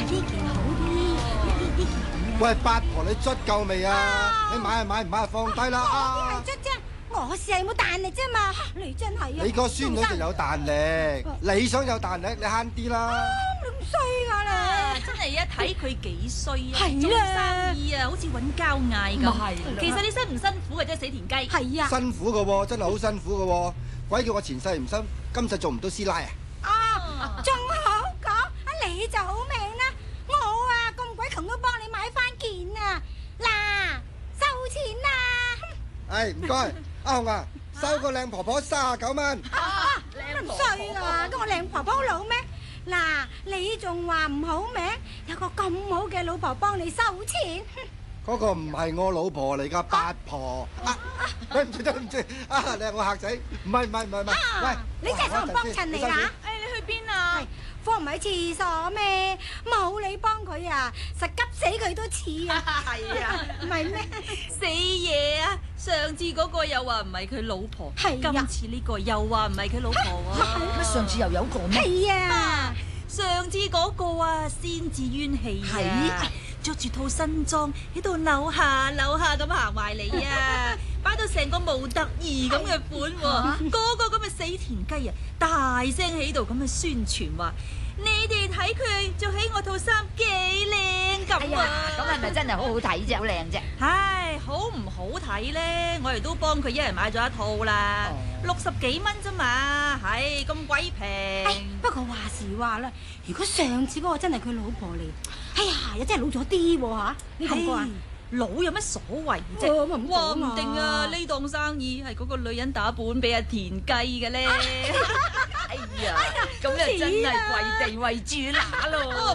呢件好啲，呢件好。 喂，八婆你捽夠未啊？你買唔買放低啦啊！ 邊係捽啫？我試係冇彈力啫嘛，你真係啊！ 你個孫女就有彈力，你想有彈力，你慳啲啦。 你咁衰噶你！ 真係一睇佢幾衰啊！ 係做啦生意啊，好似揾交嗌咁。其實你辛唔辛苦嘅啫，死田雞。 係啊！ 辛苦嘅喎，真係好辛苦嘅喎。鬼叫我前世唔辛，今世做唔到師奶啊！ 啊，仲好講，你就好命啦！我啊咁鬼窮都幫你買翻件啊！嗱，收錢啦！ 唔該，阿紅啊，收個靚婆婆39蚊。 唔衰啊！咁我靚婆婆好老咩？嗱，你仲話唔好命，有個咁好嘅老婆幫你收錢。 嗰個唔係我老婆嚟㗎，八婆。對唔住，你係我客仔，唔係。喂， 你真係想幫襯你啊？ 你去邊啊？ 放唔喺廁所咩？冇你幫佢啊，實急死佢都似啊！ 係啊， 唔係咩？ 死嘢啊！上次嗰個又話唔係佢老婆， 係啊今次呢個又話唔係佢老婆啊！ 乜上次又有個咩？ 係啊！ 上次嗰個啊，先至冤氣啊！着住套新裝喺度扭下咁行埋嚟啊！擺到成個模特兒咁嘅款喎，個個咁嘅死田雞啊，大聲喺度咁嘅宣傳話：你哋睇佢着起我套衫幾靚咁啊！ 咁係咪真係好好睇啫？好靚啫！ 唉，好唔好睇咧？我哋都幫佢一人買咗一套啦，60幾蚊啫嘛，係咁鬼平。 不過話時話啦，如果上次嗰個真係佢老婆嚟，哎呀，又真係老咗啲喎嚇！你覺唔覺啊？ 老有乜所謂啫？ 咁話唔定啊，呢檔生意係嗰個女人打本俾阿田雞嘅咧。 哎呀，咁又真係為地為住乸咯。